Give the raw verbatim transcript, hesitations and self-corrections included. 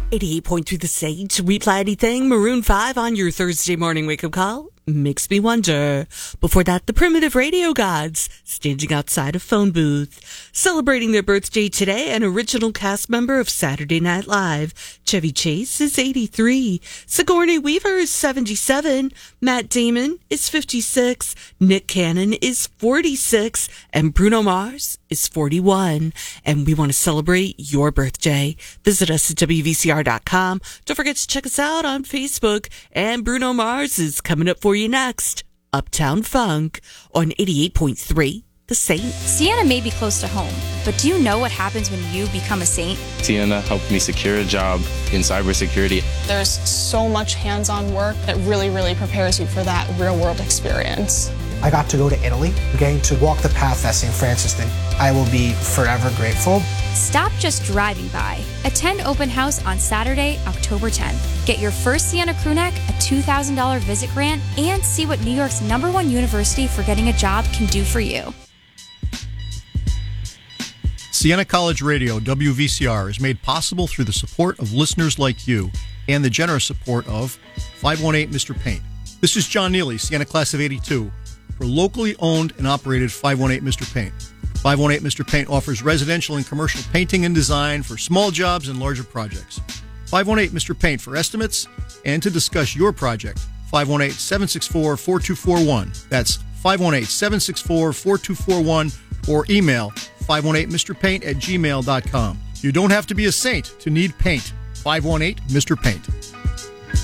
eighty-eight point three The Sage, Reply Anything, Maroon five on your Thursday morning wake-up call. Makes me wonder. Before that, the Primitive Radio Gods, staging outside a phone booth. Celebrating their birthday today, an original cast member of Saturday Night Live. Chevy Chase is eighty-three. Sigourney Weaver is seventy-seven. Matt Damon is fifty-six. Nick Cannon is forty-six. And Bruno Mars is forty-one. And we want to celebrate your birthday. Visit us at W V C R dot com. Don't forget to check us out on Facebook. And Bruno Mars is coming up for you next. Uptown Funk on eighty-eight point three The Saint. Sienna may be close to home, but do you know what happens when you become a Saint? Sienna helped me secure a job in cybersecurity. There's so much hands-on work that really, really prepares you for that real-world experience. I got to go to Italy, getting to walk the path that Saint Francis did. I will be forever grateful. Stop just driving by. Attend open house on Saturday, October tenth. Get your first Sienna crew neck, a two thousand dollars visit grant, and see what New York's number one university for getting a job can do for you. Siena College Radio, W V C R, is made possible through the support of listeners like you and the generous support of five one eight Mister Paint. This is John Neely, Siena Class of eighty-two, for locally owned and operated five one eight Mister Paint. five one eight Mister Paint offers residential and commercial painting and design for small jobs and larger projects. five one eight Mister Paint for estimates and to discuss your project. five one eight, seven six four, four two four one. That's five one eight, seven six four, four two four one or email five one eight Mister Paint at gmail dot com. You don't have to be a saint to need paint. five one eight Mister Paint.